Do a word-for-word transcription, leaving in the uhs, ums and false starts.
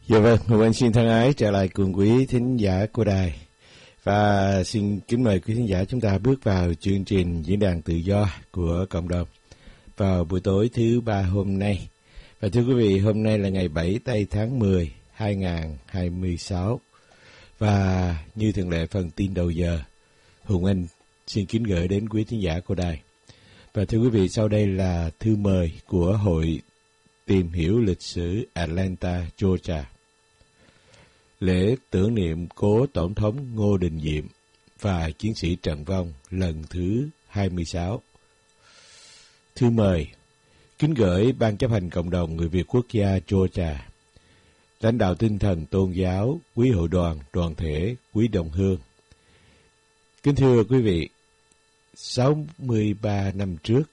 Dạ vâng, Hồng Anh xin thân ái trở lại cùng quý thính giả của đài. Và xin kính mời quý thính giả chúng ta bước vào chương trình diễn đàn tự do của cộng đồng vào buổi tối thứ ba hôm nay. Và thưa quý vị, hôm nay là ngày bảy tây tháng mười, hai nghìn không trăm hai mươi sáu. Và như thường lệ phần tin đầu giờ, Hồng Anh xin kính gửi đến quý thính giả của đài. Và thưa quý vị, sau đây là thư mời của Hội Tìm hiểu lịch sử Atlanta, Georgia. Lễ tưởng niệm cố Tổng thống Ngô Đình Diệm và chiến sĩ Trần Vong lần thứ hai mươi sáu. Thư mời kính gửi Ban chấp hành Cộng đồng Người Việt Quốc gia Georgia, lãnh đạo tinh thần tôn giáo, quý hội đoàn, đoàn thể, quý đồng hương. Kính thưa quý vị, sáu mươi ba năm trước,